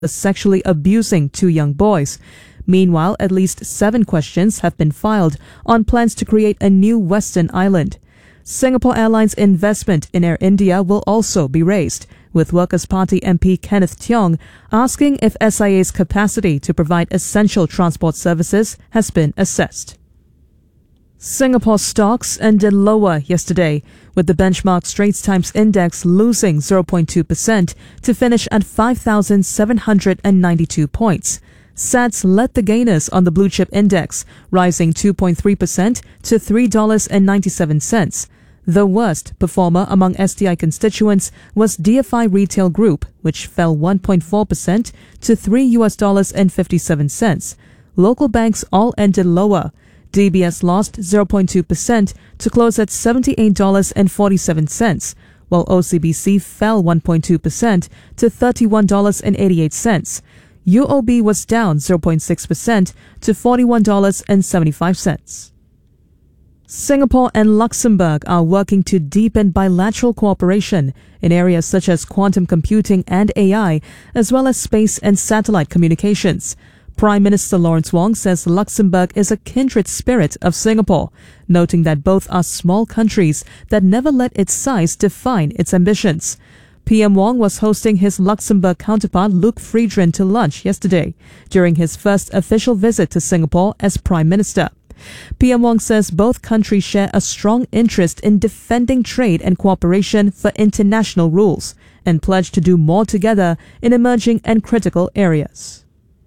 sexually abusing 2 young boys. Meanwhile, at least 7 questions have been filed on plans to create a new Western island. Singapore Airlines' investment in Air India will also be raised, with Workers' Party MP Kenneth Tiong asking if SIA's capacity to provide essential transport services has been assessed. Singapore stocks ended lower yesterday, with the benchmark Straits Times Index losing 0.2% to finish at 5,792 points. SATS led the gainers on the blue chip index, rising 2.3% to $3.97. The worst performer among STI constituents was DFI Retail Group, which fell 1.4% to $3.57. Local banks all ended lower. DBS lost 0.2% to close at $78.47, while OCBC fell 1.2% to $31.88. UOB was down 0.6% to $41.75. Singapore and Luxembourg are working to deepen bilateral cooperation in areas such as quantum computing and AI, as well as space and satellite communications. Prime Minister Lawrence Wong says Luxembourg is a kindred spirit of Singapore, noting that both are small countries that never let its size define its ambitions. PM Wong was hosting his Luxembourg counterpart Luc Friedrin to lunch yesterday, during his first official visit to Singapore as Prime Minister. PM Wong says both countries share a strong interest in defending trade and cooperation for international rules, and pledge to do more together in emerging and critical areas.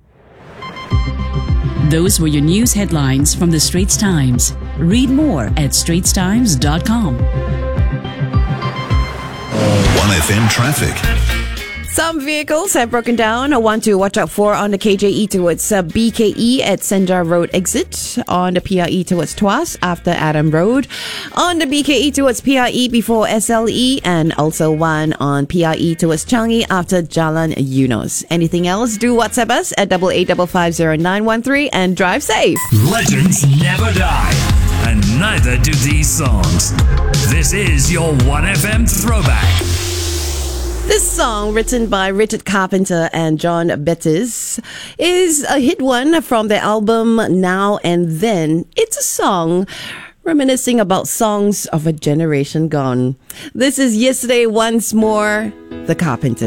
Those were your news headlines from the Straits Times. Read more at straitstimes.com. 1FM traffic. Some vehicles have broken down. One to watch out for on the KJE towards BKE at Sendar Road exit, on the PRE towards Tuas after Adam Road, on the BKE towards PRE before SLE, and also one on PRE towards Changi after Jalan Eunos. Anything else? Do WhatsApp us at 88550913 and drive safe. Legends never die, and neither do these songs. This is your 1FM throwback. This song, written by Richard Carpenter and John Bettis, is a hit one from the album Now and Then. It's a song reminiscing about songs of a generation gone. This is Yesterday Once More, The Carpenters.